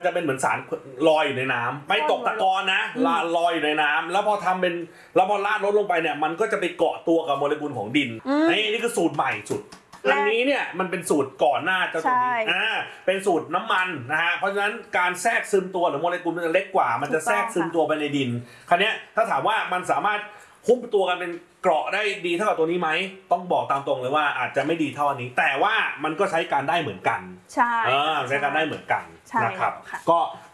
จะเป็นเหมือนสารลอยอยู่ในน้ำไม่ตกตะกอนนะลอยอยู่ในน้ำแล้วพอทำเป็นแล้วพอราดลดลงไปเนี่ยมันก็จะไปเกาะตัวกับโมเลกุลของดินนี่คือสูตรใหม่สุดอันนี้เนี่ยมันเป็นสูตรก่อนหน้าเจ้าตัวนี้เป็นสูตรน้ำมันนะฮะเพราะฉะนั้นการแทรกซึมตัวหรือโมเลกุลมันจะเล็กกว่ามันจะแทรกซึมตัวไปในดินคราวนี้ถ้าถามว่ามันสามารถหุ้มตัวกันเป็นเกราะได้ดีเท่ากับตัวนี้ไหมต้องบอกตามตรงเลยว่าอาจจะไม่ดีเท่าอันนี้แต่ว่ามันก็ใช้การได้เหมือนกันใช่ใช้การได้เหมือนกันนะครับก็